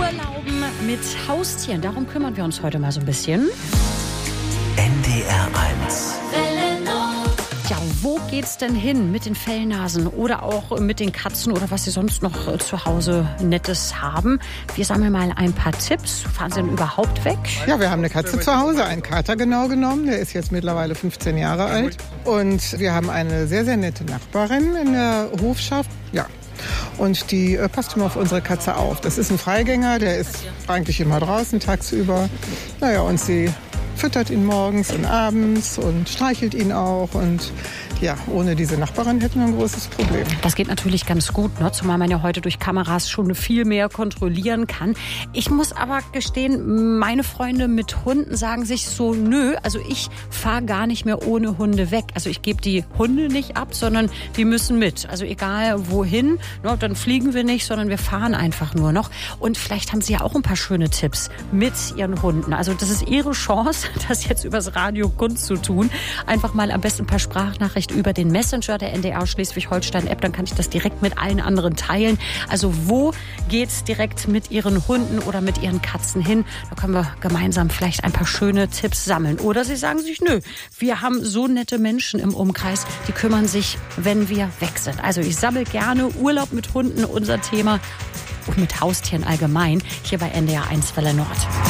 Urlauben mit Haustieren. Darum kümmern wir uns heute mal so ein bisschen. NDR 1. Ja, wo geht's denn hin mit den Fellnasen oder auch mit den Katzen oder was Sie sonst noch zu Hause Nettes haben? Wir sammeln mal ein paar Tipps. Fahren Sie denn überhaupt weg? Ja, wir haben eine Katze zu Hause, einen Kater genau genommen. Der ist jetzt mittlerweile 15 Jahre alt. Und wir haben eine sehr, sehr nette Nachbarin in der Hofschaft. Ja. Und die passt immer auf unsere Katze auf. Das ist ein Freigänger, der ist eigentlich immer draußen tagsüber. Naja, und sie füttert ihn morgens und abends und streichelt ihn auch. Und ja, ohne diese Nachbarin hätten wir ein großes Problem. Das geht natürlich ganz gut, ne? Zumal man ja heute durch Kameras schon viel mehr kontrollieren kann. Ich muss aber gestehen, meine Freunde mit Hunden sagen sich so, nö, also ich fahre gar nicht mehr ohne Hunde weg. Also ich gebe die Hunde nicht ab, sondern die müssen mit. Also egal wohin, ne, dann fliegen wir nicht, sondern wir fahren einfach nur noch. Und vielleicht haben Sie ja auch ein paar schöne Tipps mit Ihren Hunden. Also das ist Ihre Chance, das jetzt übers Radio kundzutun. Einfach mal am besten ein paar Sprachnachrichten über den Messenger der NDR Schleswig-Holstein-App, dann kann ich das direkt mit allen anderen teilen. Also wo geht's direkt mit Ihren Hunden oder mit Ihren Katzen hin? Da können wir gemeinsam vielleicht ein paar schöne Tipps sammeln. Oder Sie sagen sich, nö, wir haben so nette Menschen im Umkreis, die kümmern sich, wenn wir weg sind. Also ich sammle gerne Urlaub mit Hunden, unser Thema, und mit Haustieren allgemein, hier bei NDR 1 Welle Nord.